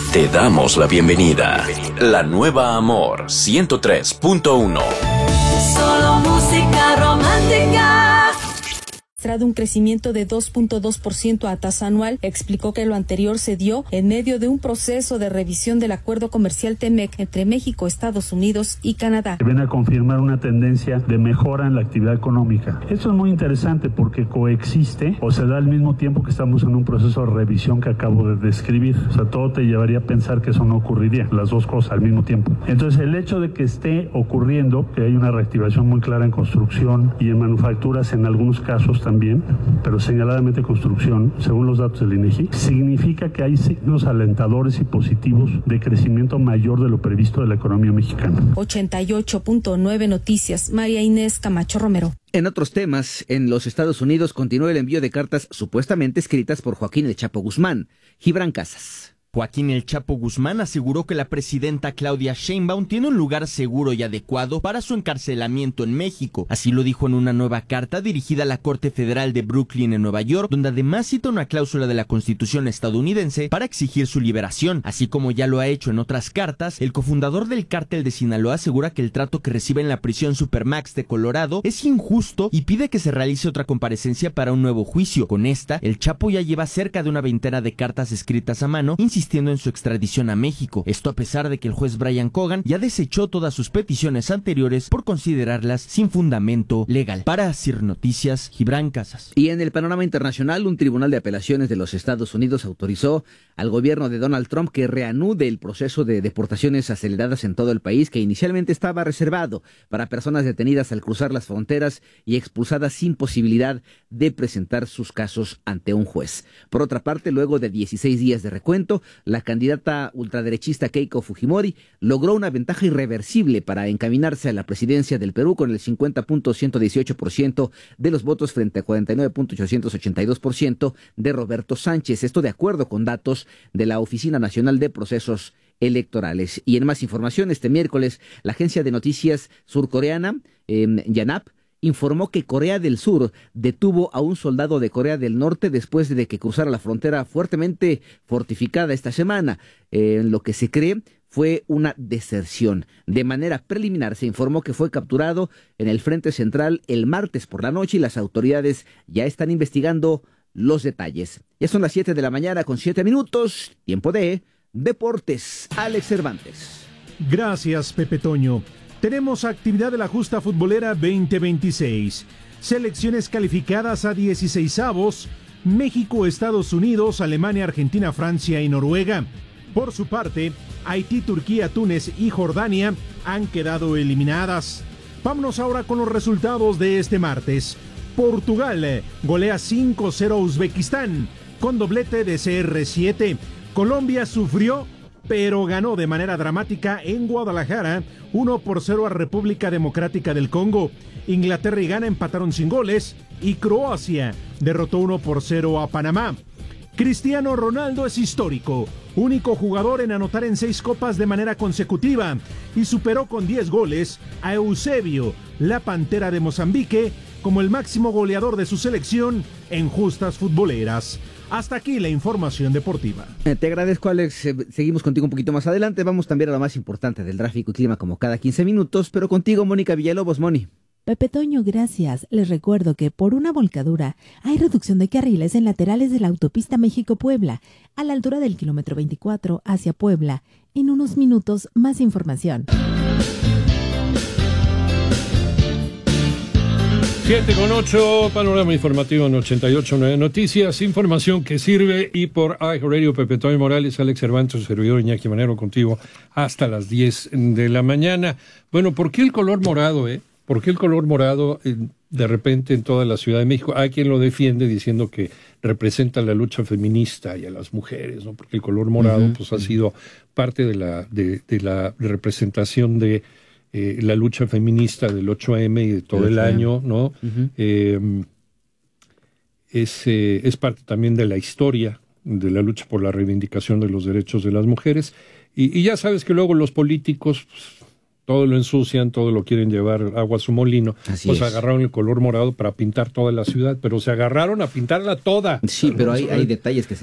Te damos la bienvenida. La nueva Amor 103.1. Solo música romántica. Un crecimiento de 2.2% a tasa anual, explicó que lo anterior se dio en medio de un proceso de revisión del acuerdo comercial TEMEC entre México, Estados Unidos y Canadá. Ven a confirmar una tendencia de mejora en la actividad económica. Esto es muy interesante porque coexiste o se da al mismo tiempo que estamos en un proceso de revisión que acabo de describir. O sea, todo te llevaría a pensar que eso no ocurriría, las dos cosas al mismo tiempo. Entonces, el hecho de que esté ocurriendo, que hay una reactivación muy clara en construcción y en manufacturas en algunos casos también, pero señaladamente construcción, según los datos del INEGI, significa que hay signos alentadores y positivos de crecimiento mayor de lo previsto de la economía mexicana. 88.9 Noticias, María Inés Camacho Romero. En otros temas, en los Estados Unidos continúa el envío de cartas supuestamente escritas por Joaquín El Chapo Guzmán. Gibran Casas. Joaquín El Chapo Guzmán aseguró que la presidenta Claudia Sheinbaum tiene un lugar seguro y adecuado para su encarcelamiento en México. Así lo dijo en una nueva carta dirigida a la Corte Federal de Brooklyn en Nueva York, donde además cita una cláusula de la Constitución estadounidense para exigir su liberación. Así como ya lo ha hecho en otras cartas, el cofundador del cártel de Sinaloa asegura que el trato que recibe en la prisión Supermax de Colorado es injusto y pide que se realice otra comparecencia para un nuevo juicio. Con esta, el Chapo ya lleva cerca de una veintena de cartas escritas a mano, insistiendo en su extradición a México. Esto a pesar de que el juez Brian Cogan ya desechó todas sus peticiones anteriores por considerarlas sin fundamento legal. Para CIR Noticias, Gibran Casas. Y en el panorama internacional, un tribunal de apelaciones de los Estados Unidos autorizó al gobierno de Donald Trump que reanude el proceso de deportaciones aceleradas en todo el país, que inicialmente estaba reservado para personas detenidas al cruzar las fronteras y expulsadas sin posibilidad de presentar sus casos ante un juez. Por otra parte, luego de 16 días de recuento, la candidata ultraderechista Keiko Fujimori logró una ventaja irreversible para encaminarse a la presidencia del Perú con el 50.118% de los votos frente a 49.882% de Roberto Sánchez. Esto de acuerdo con datos de la Oficina Nacional de Procesos Electorales. Y en más información, este miércoles, la agencia de noticias surcoreana, Yonhap, informó que Corea del Sur detuvo a un soldado de Corea del Norte después de que cruzara la frontera fuertemente fortificada esta semana. Lo que se cree fue una deserción. De manera preliminar se informó que fue capturado en el frente central el martes por la noche y las autoridades ya están investigando los detalles. Ya son las 7 de la mañana con 7 minutos, tiempo de Deportes. Alex Cervantes. Gracias, Pepe Toño. Tenemos actividad de la justa futbolera 2026. Selecciones calificadas a 16avos: México, Estados Unidos, Alemania, Argentina, Francia y Noruega. Por su parte, Haití, Turquía, Túnez y Jordania han quedado eliminadas. Vámonos ahora con los resultados de este martes. Portugal golea 5-0 a Uzbekistán con doblete de CR7. Colombia sufrió, pero ganó de manera dramática en Guadalajara 1-0 a República Democrática del Congo. Inglaterra y Ghana empataron sin goles y Croacia derrotó 1-0 a Panamá. Cristiano Ronaldo es histórico, único jugador en anotar en 6 copas de manera consecutiva y superó con 10 goles a Eusebio, la Pantera de Mozambique, como el máximo goleador de su selección en justas futboleras. Hasta aquí la información deportiva. Te agradezco, Alex. Seguimos contigo un poquito más adelante. Vamos también a lo más importante del tráfico y clima como cada 15 minutos, pero contigo, Mónica Villalobos. Moni. Pepe Toño, gracias. Les recuerdo que por una volcadura hay reducción de carriles en laterales de la autopista México-Puebla, a la altura del kilómetro 24 hacia Puebla. En unos minutos, más información. 7:08, panorama informativo en 88.9 Noticias, información que sirve, y por iHeartRadio, Pepe Toño Morales, Alex Cervantes, servidor Iñaki Manero, contigo hasta las 10 de la mañana. Bueno, ¿por qué el color morado, ¿Por qué el color morado de repente en toda la Ciudad de México? Hay quien lo defiende diciendo que representa la lucha feminista y a las mujeres, ¿no? Porque el color morado pues ha sido parte de la representación de la lucha feminista del 8M y de todo el año, ¿no? Es parte también de la historia de la lucha por la reivindicación de los derechos de las mujeres. Y ya sabes que luego los políticos todo lo ensucian, todo lo quieren llevar agua a su molino. Pues agarraron el color morado para pintar toda la ciudad, pero se agarraron a pintarla toda. Sí, pero hay detalles que se